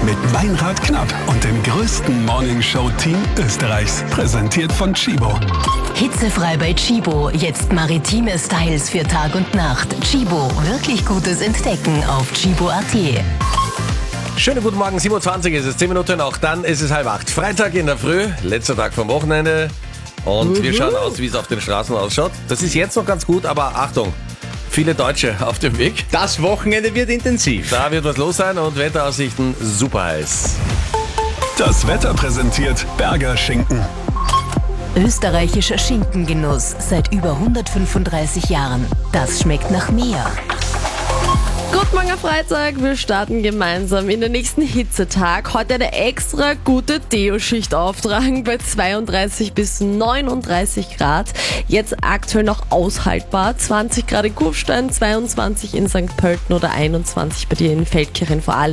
mit Meinrad Knapp und dem größten Morningshow-Team Österreichs. Präsentiert von Tchibo. Hitzefrei bei Tchibo. Jetzt maritime Styles für Tag und Nacht. Tchibo, wirklich gutes Entdecken auf tchibo.at. Schönen guten Morgen, 27 ist es, 10 Minuten noch, dann ist es 7:30. Freitag in der Früh, letzter Tag vom Wochenende und wir schauen aus, wie es auf den Straßen ausschaut. Das ist jetzt noch ganz gut, aber Achtung, viele Deutsche auf dem Weg. Das Wochenende wird intensiv. Da wird was los sein und Wetteraussichten super heiß. Das Wetter präsentiert Berger Schinken. Österreichischer Schinkengenuss seit über 135 Jahren. Das schmeckt nach mehr. Guten Morgen am Freitag, wir starten gemeinsam in den nächsten Hitzetag. Heute eine extra gute Deo-Schicht auftragen bei 32 bis 39 Grad. Jetzt aktuell noch aushaltbar. 20 Grad in Kufstein, 22 in St. Pölten oder 21 bei dir in Feldkirchen vor allem.